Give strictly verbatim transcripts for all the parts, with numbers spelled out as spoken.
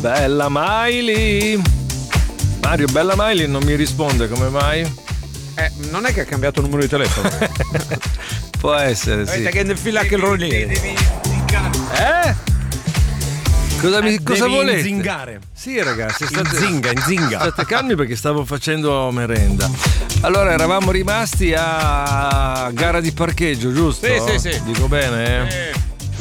Bella Miley. Mario, Bella Miley non mi risponde, come mai? Eh, non è che ha cambiato il numero di telefono. Può essere, sì. Vedete che nel fila anche il rolliere. Eh? Cosa, mi, Eh, cosa devi volete? inzingare. Sì, ragazzi, state, Inzinga, inzinga. state calmi perché stavo facendo merenda. Allora, eravamo rimasti a gara di parcheggio, giusto? Sì, sì, sì. Dico bene? Eh.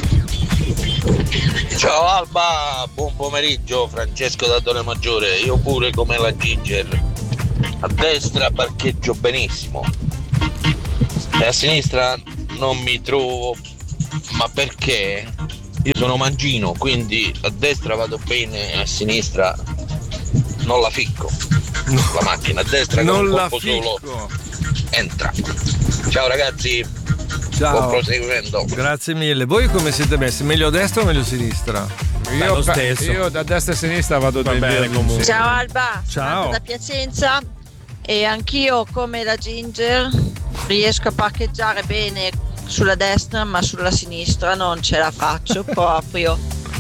Ciao Alba, buon pomeriggio, Francesco da Torre Maggiore. Io pure come la Ginger. A destra parcheggio benissimo e a sinistra non mi trovo, ma perché io sono mangino, quindi a destra vado bene e a sinistra non la ficco. La macchina a destra con Non un la colpo ficco. solo entra. Ciao ragazzi, Ciao. buon proseguimento. Grazie mille. Voi come siete messi? Meglio a destra o meglio a sinistra? Io, lo stesso. io da destra e sinistra vado Va del bene, via comunque. Ciao Alba, Ciao. sono da Piacenza e anch'io come la Ginger riesco a parcheggiare bene sulla destra, ma sulla sinistra non ce la faccio proprio.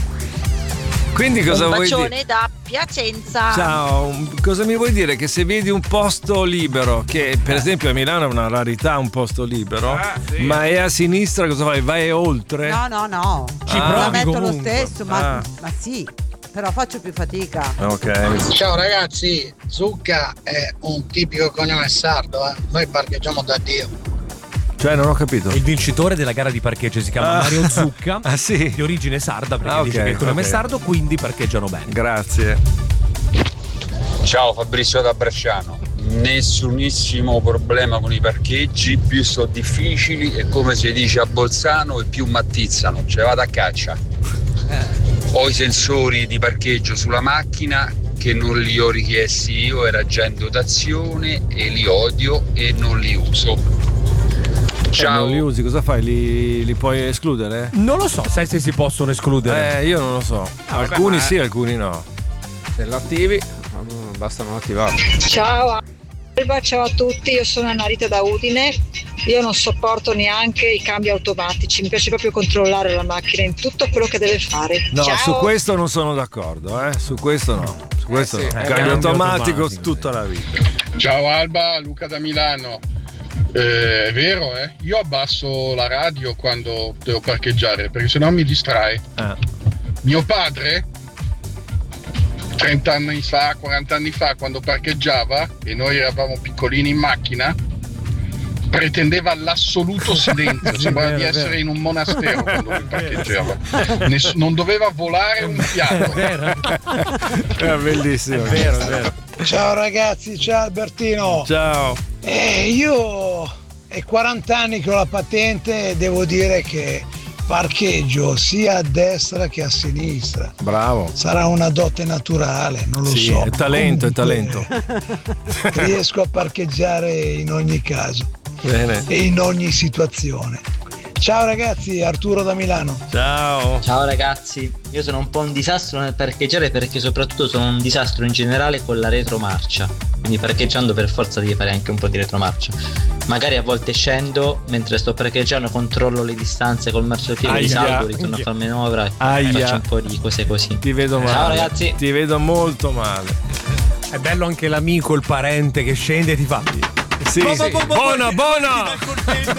Quindi cosa Un vuoi bacione dire? da Piacenza. Ciao, cosa mi vuoi dire? Che se vedi un posto libero, che per esempio a Milano è una rarità un posto libero, Ah, sì. ma è a sinistra, cosa fai? Vai oltre? No, no, no. Ci la provi metto lo comunque. stesso, ma, Ah. ma sì, però faccio più fatica. Ok. Ciao ragazzi, Zucca è un tipico cognome sardo, eh. Noi parcheggiamo da Dio. Cioè, non ho capito. Il vincitore della gara di parcheggio si chiama Ah. Mario Zucca. Ah, sì? Di origine sarda, perché Ah, dice ok, che il cognome ok. è sardo, quindi parcheggiano bene. Grazie. Ciao Fabrizio da Bresciano. Nessunissimo problema con i parcheggi, più sono difficili e come si dice a Bolzano e più mattizzano, ce vado a caccia. Ho i sensori di parcheggio sulla macchina che non li ho richiesti io, era già in dotazione e li odio e non li uso. Eh, non li usi, cosa fai? Li, li puoi escludere? Non lo so, sai se si possono escludere. Eh, io non lo so. Ah, vabbè, alcuni ma- sì, alcuni no. Se l'attivi, basta non attivarlo. Ciao Alba, ciao a tutti, io sono Anna Rita da Udine. Io non sopporto neanche i cambi automatici, mi piace proprio controllare la macchina in tutto quello che deve fare. No, Ciao. su questo non sono d'accordo, eh. Su questo no. Su questo sì, no. è Cambio cambio automatico, automatico, tutta la vita. Ciao Alba, Luca da Milano. Eh, è vero, eh? Io abbasso la radio quando devo parcheggiare perché sennò mi distrae. Ah. Mio padre, trenta anni fa, quaranta anni fa, quando parcheggiava e noi eravamo piccolini in macchina, pretendeva l'assoluto silenzio, sembrava vero, di è essere vero. in un monastero quando lui parcheggiava. Ness- non doveva volare un fiato. È bellissimo. È vero, è vero. Ciao ragazzi, ciao Albertino. Ciao. Eh, io è quaranta anni che ho la patente e devo dire che parcheggio sia a destra che a sinistra. Bravo. Sarà una dote naturale, non lo Sì, so. è talento, è Comunque, talento. riesco a parcheggiare in ogni caso Bene. e in ogni situazione. Ciao ragazzi, Arturo da Milano. Ciao. Ciao ragazzi, io sono un po' un disastro nel parcheggiare perché soprattutto sono un disastro in generale con la retromarcia, quindi parcheggiando per forza devi fare anche un po' di retromarcia. Magari a volte scendo, mentre sto parcheggiando controllo le distanze col marciapiede, Aia. risalgo, ritorno a fare manovra e Aia. faccio un po' di cose così. Ti vedo male. Ciao ragazzi. Ti vedo molto male. È bello anche l'amico, il parente che scende e ti fa. Sì, Bo- sì. bo- bo- bo- Buona, buona.